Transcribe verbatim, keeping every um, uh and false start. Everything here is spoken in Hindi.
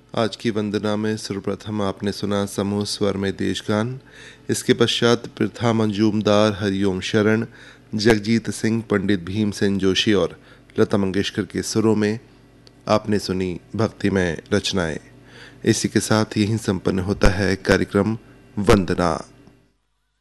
आज की वंदना में सर्वप्रथम आपने सुना समूह स्वर में देशगान। इसके पश्चात प्रथा मंजूमदार, हरिओम शरण, जगजीत सिंह, पंडित भीमसेन जोशी और लता मंगेशकर के सुरों में आपने सुनी भक्तिमय रचनाएं। इसी के साथ यहीं संपन्न होता है कार्यक्रम वंदना।